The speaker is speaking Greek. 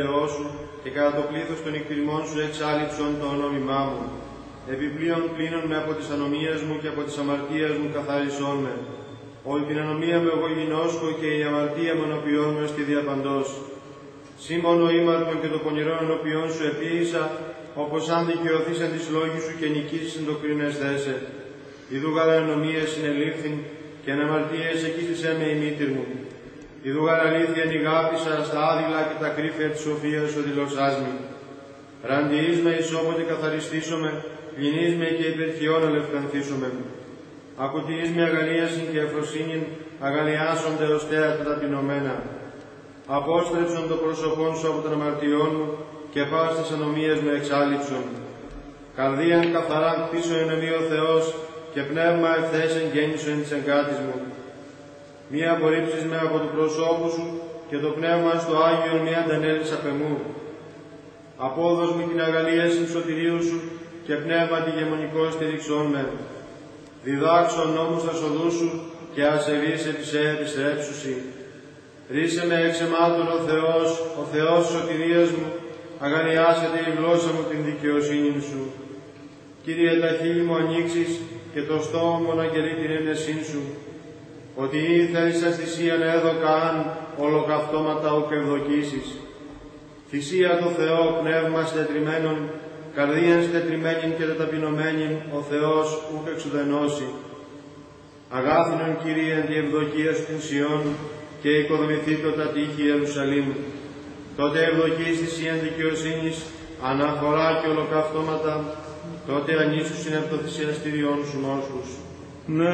Σου και κατά το πλήθος των εκτιμών σου εξάλληψον το ονόμημά μου. Επιπλέον πλύνον με από τις ανομίες μου και από τις αμαρτίες μου καθάρισόν με. Ότι την ανομία μου εγώ γινώσκω και η αμαρτία μου ενωπιών μου στη διαπαντός. Σύμμονο ήμαρτον και το πονηρό ενωπιών σου επίησα, όπως αν δικαιωθείς εν της λόγης σου και νικήσεις εν το κρίνεσθέσαι. Ιδού γάρα ενομίες συνελήφθην και εν αμαρτίες εκείσισέ με η μήτηρ μου. Ιδού γάρα αλήθεια νηγάπησα στα άδειλα και τα κρύφια της σοφίας ο δηλωσάς μη. Ραντιείς με εις όποτε καθαριστήσομαι, πληνείς με και υπερχιών αλευκανθήσομαι. Ακουτιείς με αγαλίασιν και ευφροσύνην, αγαλιάσονται ως τέα τα ταπεινωμένα. Απόστρεψον το πρόσωπόν σου από των αμαρτιών μου και πας τις ανομίες με εξάλληψον. Καρδίαν καθαράν κτίσω εν ο Θεός και πνεύμα ευθέσεν γέννησον της εγκάτης μου. Μη απορρίψεις με από του προσώπου σου και το πνεύμα στο Άγιον μη αντανέλεις απ' εμού. Απόδος μου την αγαλίαση σωτηρίου σου και πνεύμα τη γεμονικό στηριξών με. Διδάξω νόμους τα σοδού σου και ασεβείς επί σε επιστρέψουσι. Ρίσε με εξ εμάτων ο Θεός σωτηρίας μου, αγαλιάσετε η γλώσσα μου την δικαιοσύνη σου. Κύριε, τα χείλη μου ανοίξεις και το στόμα μου αναγγελεί την έμνεσήν σου. Ότι ήθελες σας θυσίαν έδωκα αν ολοκαυτώματα ουκ ευδοκίσεις. Θυσία το Θεό πνεύμα στετριμένων, καρδίαν στετριμένην και ταπεινωμένην ο Θεός ουκ εξουδενώσει. Αγάθινον Κύριε εν τη ευδοκία σου την Σιών και οικοδομηθήτω τα τείχη Ιερουσαλήμ. Τότε ευδοκείς θυσίαν δικαιοσύνης, αναφορά και ολοκαυτώματα, τότε ανήσουσιν από το θυσιαστήριόν σου μόσχους.